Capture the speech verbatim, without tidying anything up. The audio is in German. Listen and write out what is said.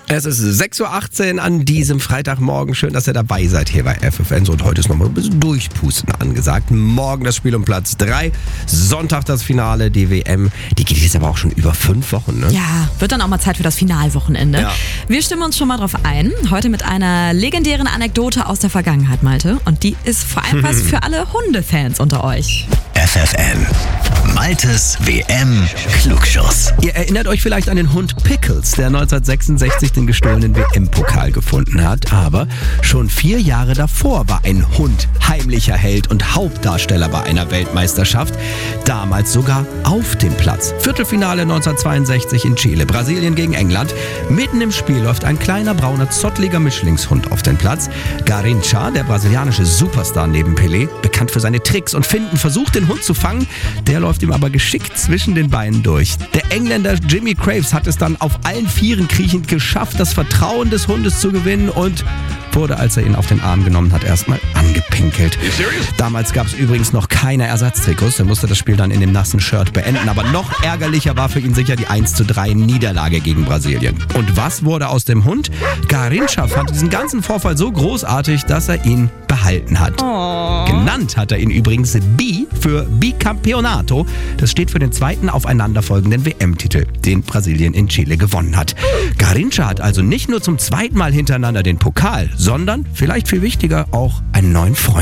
Es ist sechs Uhr achtzehn an diesem Freitagmorgen. Schön, dass ihr dabei seid hier bei F F N. Und heute ist nochmal ein bisschen Durchpusten angesagt. Morgen das Spiel um Platz drei. Sonntag das Finale, die W M. Die geht jetzt aber auch schon über fünf Wochen, ne? Ja, wird dann auch mal Zeit für das Finalwochenende. Ja. Wir stimmen uns schon mal drauf ein. Heute mit einer legendären Anekdote aus der Vergangenheit, Malte. Und die ist vor allem was für alle Hundefans unter euch. F F N. Maltes W M-Klugschuss. Ihr erinnert euch vielleicht an den Hund Pickles, der neunzehnhundertsechsundsechzig den gestohlenen W M-Pokal gefunden hat. Aber schon vier Jahre davor war ein Hund heimlicher Held und Hauptdarsteller bei einer Weltmeisterschaft. Damals sogar auf dem Platz. Viertelfinale neunzehnhundertzweiundsechzig in Chile, Brasilien gegen England. Mitten im Spiel läuft ein kleiner, brauner, zottliger Mischlingshund auf den Platz. Garrincha, der brasilianische Superstar neben Pelé, bekannt für seine Tricks und Finden, versucht den Hund zu fangen. Der läuft ihm aber geschickt zwischen den Beinen durch. Der Engländer Jimmy Craves hat es dann auf allen Vieren kriechend geschafft, das Vertrauen des Hundes zu gewinnen und wurde, als er ihn auf den Arm genommen hat, erstmal angepinkelt. Damals gab es übrigens noch keine Ersatztrikots. Er musste das Spiel dann in dem nassen Shirt beenden. Aber noch ärgerlicher war für ihn sicher die eins zu drei Niederlage gegen Brasilien. Und was wurde aus dem Hund? Garrincha fand diesen ganzen Vorfall so großartig, dass er ihn behalten hat. Oh. Genannt hat er ihn übrigens B für Bicampeonato. Das steht für den zweiten aufeinanderfolgenden W M-Titel, den Brasilien in Chile gewonnen hat. Garrincha hat also nicht nur zum zweiten Mal hintereinander den Pokal, sondern, vielleicht viel wichtiger, auch einen neuen Freund.